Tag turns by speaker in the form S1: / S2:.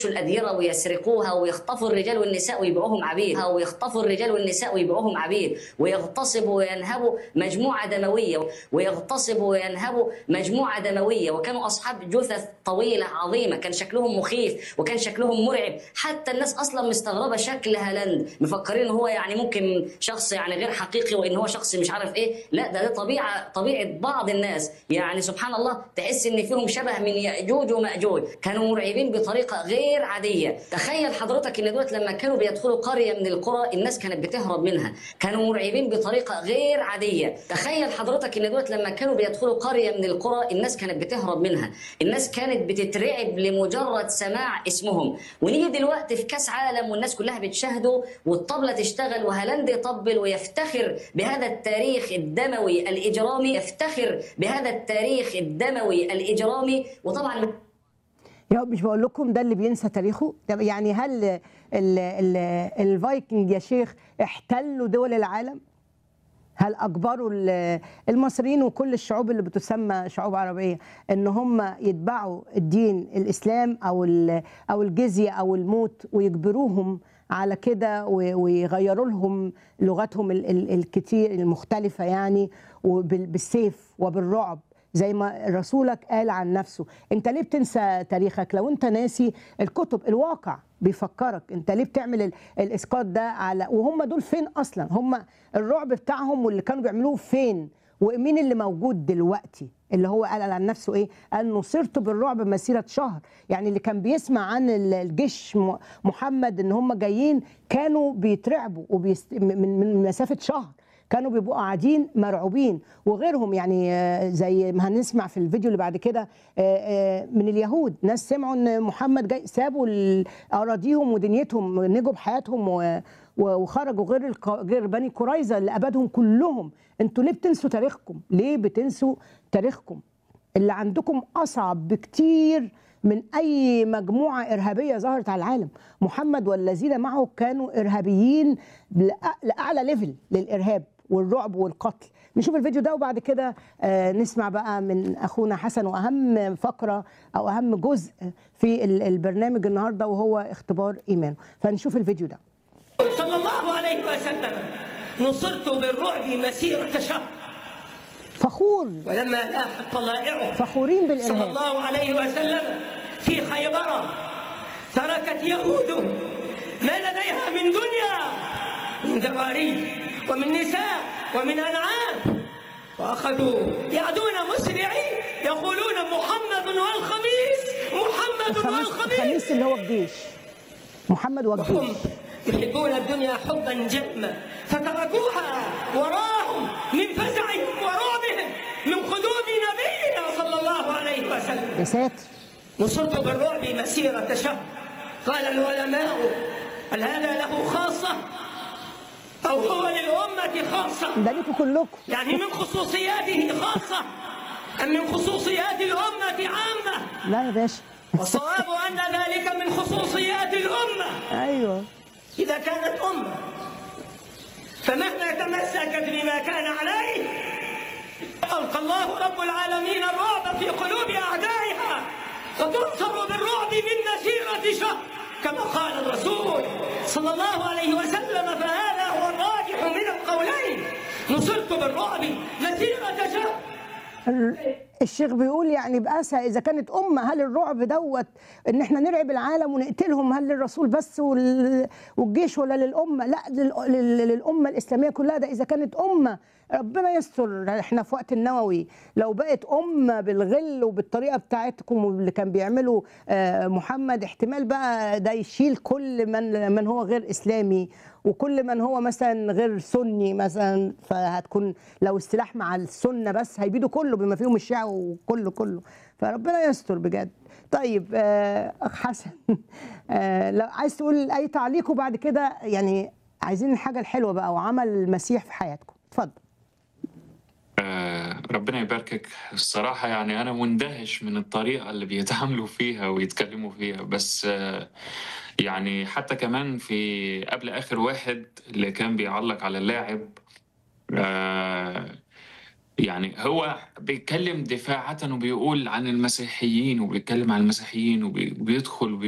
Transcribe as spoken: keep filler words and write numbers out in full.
S1: الأديرة ويسرقوها ويخطفوا الرجال والنساء ويبيعوهم عبيد ويخطفوا الرجال والنساء ويبيعوهم عبيد ويغتصبوا وينهبوا مجموعة دموية ويغتصبوا وينهبوا مجموعة دموية وكانوا أصحاب جثث طويلة عظيمة كان شكلهم مخيف وكان شكلهم مرعب. حتى الناس أصلا مستغربة شكل هالاند، مفكرين هو يعني ممكن شخص يعني غير حقيقي وإن هو شخص مش عارف إيه. لا، ده ده طبيعة طبيعة بعض الناس، يعني سبحان الله تحس إن فيهم شبه من يأجوج ومأجوج. كانوا مرعبين بطريقة غير غير عاديه. تخيل حضرتك ان دول لما كانوا بيدخلوا قريه من القرى الناس كانت بتهرب منها، كانوا مرعبين بطريقه غير عاديه. تخيل حضرتك ان دول لما كانوا بيدخلوا قريه من القرى الناس كانت بتهرب منها، الناس كانت بتترعب لمجرد سماع اسمهم. ونيجي دلوقتي في كاس عالم والناس كلها بتشاهده والطبله تشتغل وهالاند يطبل ويفتخر بهذا التاريخ الدموي الاجرامي، يفتخر بهذا التاريخ الدموي الاجرامي. وطبعا
S2: يا مش بقول لكم ده اللي بينسى تاريخه. طب يعني هل ال ال الفايكنج يا شيخ احتلوا دول العالم؟ هل اجبروا المصريين وكل الشعوب اللي بتسمى شعوب عربيه ان هم يتبعوا الدين الاسلام او او الجزيه او الموت ويجبروهم على كده ويغيروا لهم لغتهم الكتير المختلفه يعني وبالسيف وبالرعب زي ما رسولك قال عن نفسه؟ انت ليه بتنسى تاريخك لو انت ناسي الكتب؟ الواقع بيفكرك. انت ليه بتعمل الاسقاط ده على وهم دول فين اصلا؟ هم الرعب بتاعهم واللي كانوا بيعملوه فين؟ ومين اللي موجود دلوقتي؟ اللي هو قال عن نفسه ايه؟ قال نصرت بالرعب مسيره شهر. يعني اللي كان بيسمع عن الجيش محمد ان هم جايين كانوا بيترعبوا وبيست... من من مسافه شهر كانوا بيبقوا قاعدين مرعوبين. وغيرهم يعني زي ما هنسمع في الفيديو اللي بعد كده من اليهود، ناس سمعوا ان محمد جاي سابوا اراضيهم ودنيتهم نجوا بحياتهم وخرجوا، غير غير بني قريظه اللي ابادهم كلهم. انتوا ليه بتنسوا تاريخكم؟ ليه بتنسوا تاريخكم اللي عندكم اصعب بكتير من اي مجموعه ارهابيه ظهرت على العالم؟ محمد والذين معه كانوا ارهابيين لاعلى ليفل للارهاب والرعب والقتل. نشوف الفيديو ده وبعد كده آه نسمع بقى من اخونا حسن واهم فقره او اهم جزء في البرنامج النهارده وهو اختبار ايمانه. فنشوف الفيديو ده.
S3: صلى الله عليه وسلم نصرت بالرعب مسيره شهر.
S2: فخور
S3: ولما لاحت طلائعه
S2: فخورين بالارهاب
S3: صلى الله عليه وسلم في خيبر تركت يهود ما لديها من دنيا من ذراري ومن نساء ومن أنعام، وأخذوا يعدون مسرعين يقولون محمد والخميس محمد والخميس.
S2: الخميس اللي هو الجيش، محمد والجيش.
S3: وهم يحبون الدنيا حبا جما فتركوها وراهم من فزعهم ورعبهم من قدوم نبينا صلى الله عليه وسلم.
S2: يا ساتر.
S3: نصرت بالرعب مسيرة شهر. قال العلماء هل هذا له خاصة أو هو للأمة خاصة؟
S2: ده لكم كلكم.
S3: يعني من خصوصياته خاصة أم من خصوصيات الأمة عامة؟
S2: لا يا باشا.
S3: والصواب أن ذلك من خصوصيات الأمة.
S2: أيوه.
S3: إذا كانت أمة فمهما تمسكت بما كان عليه ألقى الله رب العالمين الرعب في قلوب أعدائها وتنصر بالرعب من مسيرة شهر كما قال الرسول صلى الله عليه وسلم. فهذا هو الراجح من القولين، نصرت بالرعب مسيرة شهر.
S2: الشيخ بيقول يعني بأسى إذا كانت أمة، هل الرعب دوت إن إحنا نرعب العالم ونقتلهم هل للرسول بس والجيش ولا للأمة؟ لا، للأمة الإسلامية كلها. ده إذا كانت أمة ربنا يستر. إحنا في وقت النووي لو بقت أمة بالغل وبالطريقة بتاعتكم واللي كان بيعمله محمد، احتمال بقى ده يشيل كل من من هو غير إسلامي وكل من هو مثلا غير سني مثلا. فهتكون لو السلاح مع السنه بس هيبيدوا كله بما فيهم الشيعة وكله كله. فربنا يستر بجد. طيب اخ حسن، آه لو عايز تقول اي تعليق وبعد كده يعني عايزين الحاجه الحلوه بقى وعمل المسيح في حياتكم. اتفضل.
S4: آه ربنا يباركك. الصراحة يعني أنا مندهش من الطريقة اللي بيتعاملوا فيها ويتكلموا فيها. بس آه يعني حتى كمان في قبل آخر واحد اللي كان بيعلق على اللاعب، آه يعني هو بيتكلم دفاعة وبيقول عن المسيحيين وبيتكلم عن المسيحيين وبيدخل